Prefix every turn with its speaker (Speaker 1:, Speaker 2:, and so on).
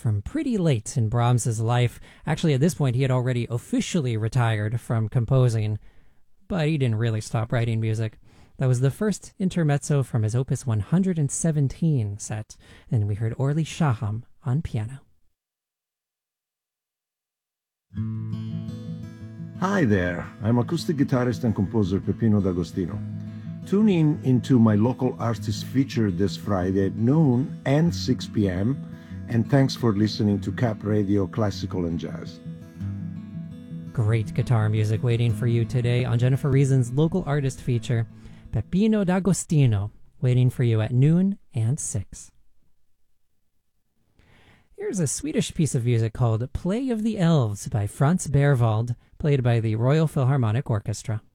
Speaker 1: from pretty late in Brahms's life. Actually, at this point, he had already officially retired from composing, but he didn't really stop writing music. That was the first intermezzo from his Opus 117 set, and we heard Orly Shaham on piano.
Speaker 2: Hi there, I'm acoustic guitarist and composer Peppino D'Agostino. Tune in into my local artist feature this Friday at noon and 6 p.m. And thanks for listening to Cap Radio Classical and Jazz.
Speaker 1: Great guitar music waiting for you today on Jennifer Reason's local artist feature, Peppino D'Agostino, waiting for you at noon and 6. Here's a Swedish piece of music called Play of the Elves by Franz Berwald, played by the Royal Philharmonic Orchestra.